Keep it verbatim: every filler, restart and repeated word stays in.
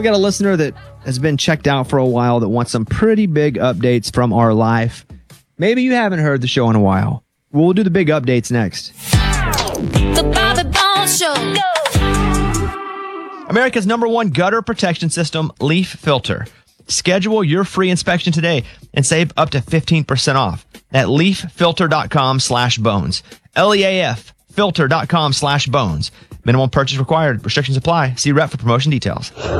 We got a listener that has been checked out for a while that wants some pretty big updates from our life. Maybe you haven't heard the show in a while. We'll do the big updates next. The Bobby Bones Show. America's number one gutter protection system, Leaf Filter. Schedule your free inspection today and save up to fifteen percent off at leaffilter.com slash bones. L E A F filter.com slash bones. Minimum purchase required. Restrictions apply. See rep for promotion details.